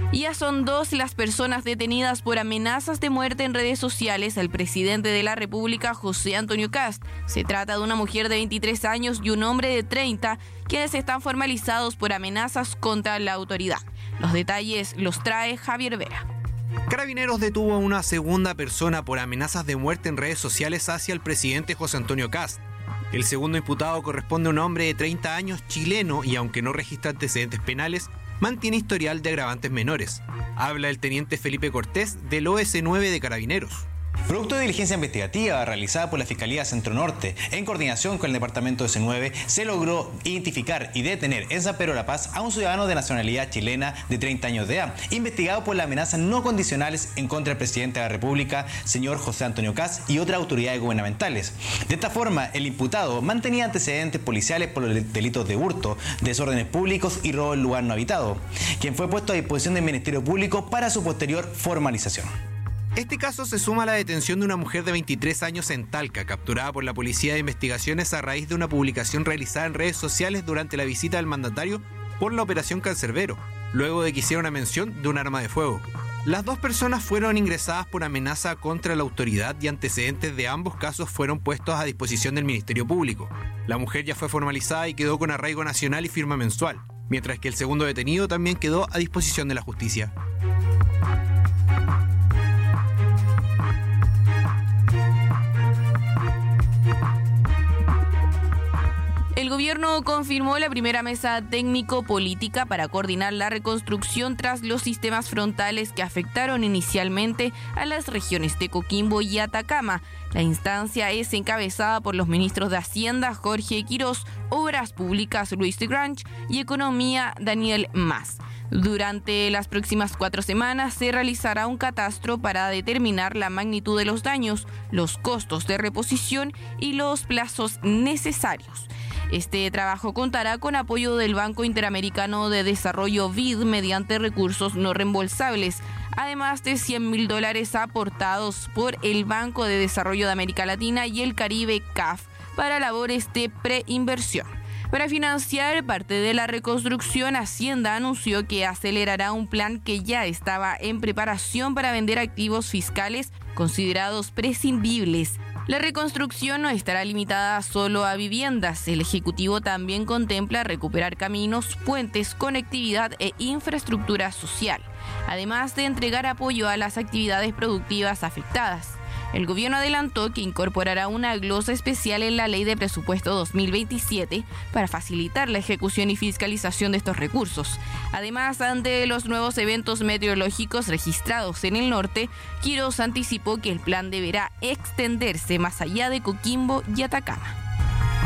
Ya son 2 las personas detenidas por amenazas de muerte en redes sociales al presidente de la República, José Antonio Kast. Se trata de una mujer de 23 años y un hombre de 30, quienes están formalizados por amenazas contra la autoridad. Los detalles los trae Javier Vera. Carabineros detuvo a una segunda persona por amenazas de muerte en redes sociales hacia el presidente José Antonio Kast. El segundo imputado corresponde a un hombre de 30 años chileno y, aunque no registra antecedentes penales, mantiene historial de agravantes menores. Habla el teniente Felipe Cortés del OS9 de Carabineros. Producto de diligencia investigativa realizada por la Fiscalía Centro Norte, en coordinación con el Departamento OS9, se logró identificar y detener en San Pedro de la Paz a un ciudadano de nacionalidad chilena de 30 años de edad, investigado por las amenazas no condicionales en contra del presidente de la República, señor José Antonio Kast, y otras autoridades gubernamentales. De esta forma, el imputado mantenía antecedentes policiales por los delitos de hurto, desórdenes públicos y robo en lugar no habitado, quien fue puesto a disposición del Ministerio Público para su posterior formalización. Este caso se suma a la detención de una mujer de 23 años en Talca, capturada por la Policía de Investigaciones a raíz de una publicación realizada en redes sociales durante la visita del mandatario por la Operación Cancerbero, luego de que hiciera una mención de un arma de fuego. Las 2 personas fueron ingresadas por amenaza contra la autoridad y antecedentes de ambos casos fueron puestos a disposición del Ministerio Público. La mujer ya fue formalizada y quedó con arraigo nacional y firma mensual, mientras que el segundo detenido también quedó a disposición de la justicia. El gobierno confirmó la primera mesa técnico-política para coordinar la reconstrucción tras los sistemas frontales que afectaron inicialmente a las regiones de Coquimbo y Atacama. La instancia es encabezada por los ministros de Hacienda, Jorge Quirós, Obras Públicas, Luis de Grange, y Economía, Daniel Mas. Durante las próximas 4 semanas se realizará un catastro para determinar la magnitud de los daños, los costos de reposición y los plazos necesarios. Este trabajo contará con apoyo del Banco Interamericano de Desarrollo BID mediante recursos no reembolsables, además de $100.000 aportados por el Banco de Desarrollo de América Latina y el Caribe, CAF, para labores de preinversión. Para financiar parte de la reconstrucción, Hacienda anunció que acelerará un plan que ya estaba en preparación para vender activos fiscales considerados prescindibles. La reconstrucción no estará limitada solo a viviendas. El Ejecutivo también contempla recuperar caminos, puentes, conectividad e infraestructura social, además de entregar apoyo a las actividades productivas afectadas. El gobierno adelantó que incorporará una glosa especial en la Ley de Presupuesto 2027 para facilitar la ejecución y fiscalización de estos recursos. Además, ante los nuevos eventos meteorológicos registrados en el norte, Quirós anticipó que el plan deberá extenderse más allá de Coquimbo y Atacama.